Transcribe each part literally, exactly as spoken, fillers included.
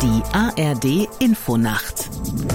Die A R D Infonacht.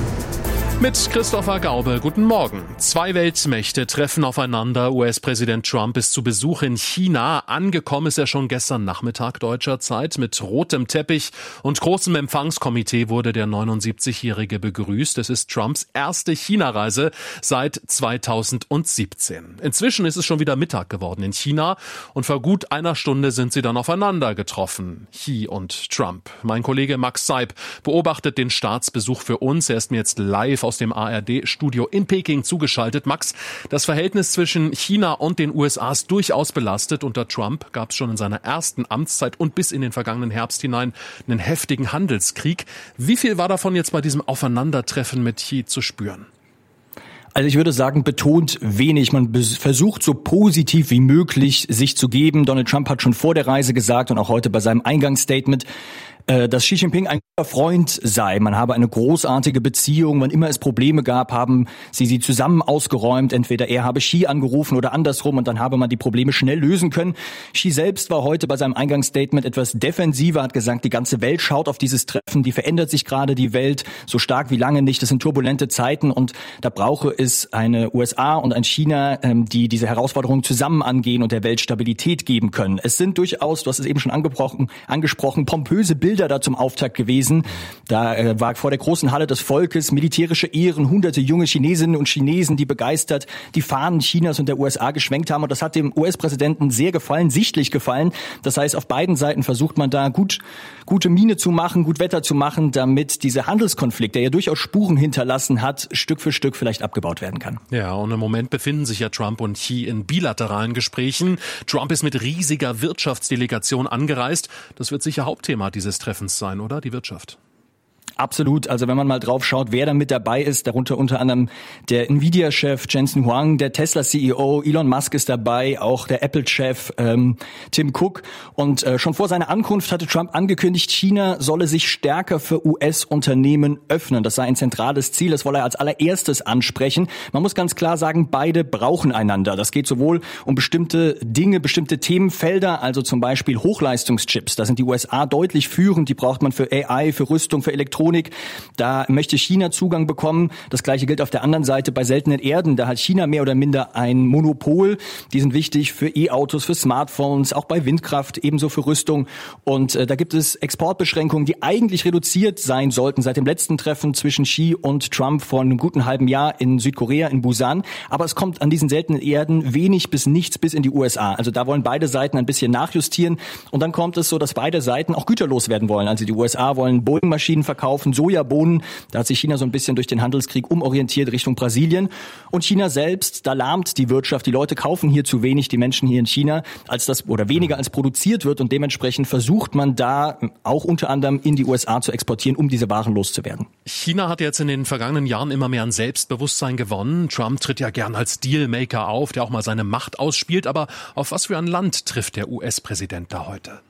Mit Christopher Gaube, guten Morgen. Zwei Weltmächte treffen aufeinander. U S-Präsident Trump ist zu Besuch in China. Angekommen ist er schon gestern Nachmittag deutscher Zeit. Mit rotem Teppich und großem Empfangskomitee wurde der neunundsiebzigjährige begrüßt. Es ist Trumps erste China-Reise seit zweitausendsiebzehn. Inzwischen ist es schon wieder Mittag geworden in China und vor gut einer Stunde sind sie dann aufeinander getroffen, Xi und Trump. Mein Kollege Max Seib beobachtet den Staatsbesuch für uns. Er ist mir jetzt live aus dem A R D-Studio in Peking zugeschaltet. Max, das Verhältnis zwischen China und den U S A ist durchaus belastet. Unter Trump gab es schon in seiner ersten Amtszeit und bis in den vergangenen Herbst hinein einen heftigen Handelskrieg. Wie viel war davon jetzt bei diesem Aufeinandertreffen mit Xi zu spüren? Also ich würde sagen, betont wenig. Man versucht so positiv wie möglich sich zu geben. Donald Trump hat schon vor der Reise gesagt und auch heute bei seinem Eingangsstatement, dass Xi Jinping ein guter Freund sei. Man habe eine großartige Beziehung. Wann immer es Probleme gab, haben sie sie zusammen ausgeräumt. Entweder er habe Xi angerufen oder andersrum und dann habe man die Probleme schnell lösen können. Xi selbst war heute bei seinem Eingangsstatement etwas defensiver, hat gesagt, die ganze Welt schaut auf dieses Treffen. Die verändert sich gerade, die Welt, so stark wie lange nicht. Das sind turbulente Zeiten und da brauche es eine U S A und ein China, die diese Herausforderungen zusammen angehen und der Welt Stabilität geben können. Es sind durchaus, du hast es eben schon angesprochen, angesprochen pompöse Bilder da zum Auftakt gewesen. Da äh, war vor der großen Halle des Volkes militärische Ehren, hunderte junge Chinesinnen und Chinesen, die begeistert die Fahnen Chinas und der U S A geschwenkt haben. Und das hat dem U S-Präsidenten sehr gefallen, sichtlich gefallen. Das heißt, auf beiden Seiten versucht man da gut, gute Miene zu machen, gut Wetter zu machen, damit dieser Handelskonflikt, der ja durchaus Spuren hinterlassen hat, Stück für Stück vielleicht abgebaut werden kann. Ja, und im Moment befinden sich ja Trump und Xi in bilateralen Gesprächen. Trump ist mit riesiger Wirtschaftsdelegation angereist. Das wird sicher Hauptthema dieses Treffens sein, oder? Die Wirtschaft. Absolut. Also wenn man mal drauf schaut, wer da mit dabei ist, darunter unter anderem der Nvidia-Chef Jensen Huang, der Tesla-C E O, Elon Musk ist dabei, auch der Apple-Chef ähm, Tim Cook. Und äh, schon vor seiner Ankunft hatte Trump angekündigt, China solle sich stärker für U S-Unternehmen öffnen. Das sei ein zentrales Ziel, das wolle er als allererstes ansprechen. Man muss ganz klar sagen, beide brauchen einander. Das geht sowohl um bestimmte Dinge, bestimmte Themenfelder, also zum Beispiel Hochleistungschips. Da sind die U S A deutlich führend, die braucht man für A I, für Rüstung, für Elektronik. Da möchte China Zugang bekommen. Das Gleiche gilt auf der anderen Seite bei seltenen Erden. Da hat China mehr oder minder ein Monopol. Die sind wichtig für E-Autos, für Smartphones, auch bei Windkraft, ebenso für Rüstung. Und äh, da gibt es Exportbeschränkungen, die eigentlich reduziert sein sollten seit dem letzten Treffen zwischen Xi und Trump vor einem guten halben Jahr in Südkorea, in Busan. Aber es kommt an diesen seltenen Erden wenig bis nichts bis in die U S A. Also da wollen beide Seiten ein bisschen nachjustieren. Und dann kommt es so, dass beide Seiten auch güterlos werden wollen. Also die U S A wollen Boeing-Maschinen verkaufen, Sojabohnen. Da hat sich China so ein bisschen durch den Handelskrieg umorientiert Richtung Brasilien. Und China selbst, da lahmt die Wirtschaft. Die Leute kaufen hier zu wenig, die Menschen hier in China, als das oder weniger als produziert wird. Und dementsprechend versucht man da auch unter anderem in die U S A zu exportieren, um diese Waren loszuwerden. China hat jetzt in den vergangenen Jahren immer mehr an Selbstbewusstsein gewonnen. Trump tritt ja gern als Dealmaker auf, der auch mal seine Macht ausspielt. Aber auf was für ein Land trifft der U S-Präsident da heute?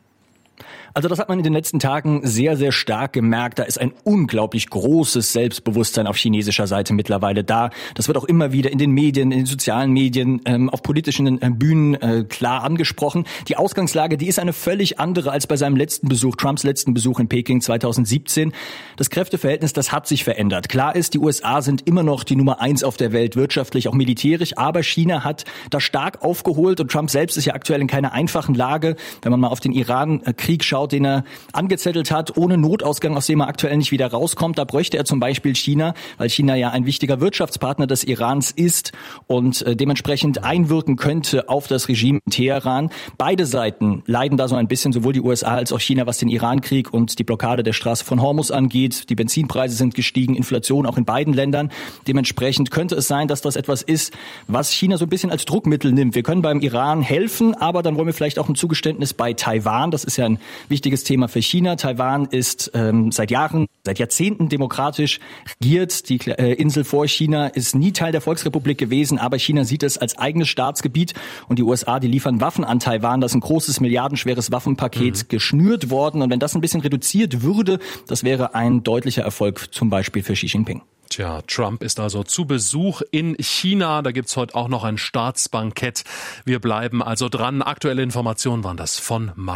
Also das hat man in den letzten Tagen sehr, sehr stark gemerkt. Da ist ein unglaublich großes Selbstbewusstsein auf chinesischer Seite mittlerweile da. Das wird auch immer wieder in den Medien, in den sozialen Medien, ähm, auf politischen äh, Bühnen äh, klar angesprochen. Die Ausgangslage, die ist eine völlig andere als bei seinem letzten Besuch, Trumps letzten Besuch in Peking zweitausendsiebzehn. Das Kräfteverhältnis, das hat sich verändert. Klar ist, die U S A sind immer noch die Nummer eins auf der Welt, wirtschaftlich, auch militärisch. Aber China hat da stark aufgeholt und Trump selbst ist ja aktuell in keiner einfachen Lage. Wenn man mal auf den Iran-Krieg schaut, den er angezettelt hat, ohne Notausgang, aus dem er aktuell nicht wieder rauskommt. Da bräuchte er zum Beispiel China, weil China ja ein wichtiger Wirtschaftspartner des Irans ist und äh, dementsprechend einwirken könnte auf das Regime in Teheran. Beide Seiten leiden da so ein bisschen, sowohl die U S A als auch China, was den Iran-Krieg und die Blockade der Straße von Hormuz angeht. Die Benzinpreise sind gestiegen, Inflation auch in beiden Ländern. Dementsprechend könnte es sein, dass das etwas ist, was China so ein bisschen als Druckmittel nimmt. Wir können beim Iran helfen, aber dann wollen wir vielleicht auch ein Zugeständnis bei Taiwan. Das ist ja ein wichtiges Thema für China. Taiwan ist ähm, seit Jahren, seit Jahrzehnten demokratisch regiert. Die äh, Insel vor China ist nie Teil der Volksrepublik gewesen, aber China sieht es als eigenes Staatsgebiet und die U S A, die liefern Waffen an Taiwan. Das ist ein großes, milliardenschweres Waffenpaket mhm. geschnürt worden und wenn das ein bisschen reduziert würde, das wäre ein deutlicher Erfolg zum Beispiel für Xi Jinping. Tja, Trump ist also zu Besuch in China. Da gibt's heute auch noch ein Staatsbankett. Wir bleiben also dran. Aktuelle Informationen waren das von Max.